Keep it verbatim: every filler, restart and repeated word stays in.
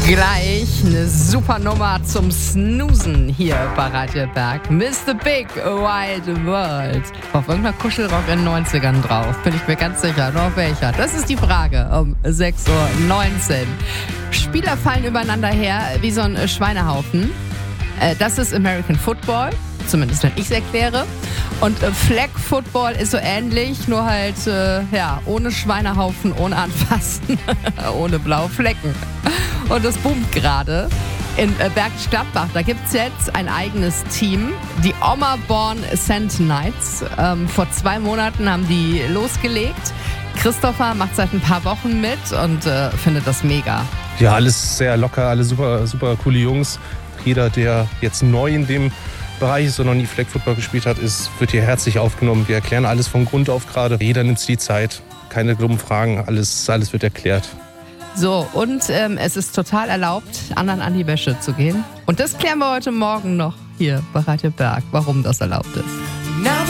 Gleich eine super Nummer zum Snoozen hier bei Radio Berg. Mister Big Wide World. Auf irgendeiner Kuschelrock in den neunzigern drauf. Bin ich mir ganz sicher. Nur auf welcher? Das ist die Frage um sechs Uhr neunzehn. Spieler fallen übereinander her wie so ein Schweinehaufen. Das ist American Football. Zumindest wenn ich es erkläre. Und äh, Flag Football ist so ähnlich, nur halt äh, ja, ohne Schweinehaufen, ohne Anfassen, ohne blaue Flecken. Und das boomt gerade in äh, Bergisch Gladbach. Da gibt es jetzt ein eigenes Team, die Ommerborn Sand Knights. Ähm, vor zwei Monaten haben die losgelegt. Christopher macht seit ein paar Wochen mit und äh, findet das mega. Ja, alles sehr locker, alle super, super coole Jungs. Jeder, der jetzt neu in dem Bereich ist und noch nie Flag Football gespielt hat, ist, wird hier herzlich aufgenommen. Wir erklären alles von Grund auf gerade. Jeder nimmt sich die Zeit, keine dummen Fragen, alles, alles wird erklärt. So, und ähm, es ist total erlaubt, anderen an die Wäsche zu gehen. Und das klären wir heute Morgen noch hier bei Radio Berg, warum das erlaubt ist.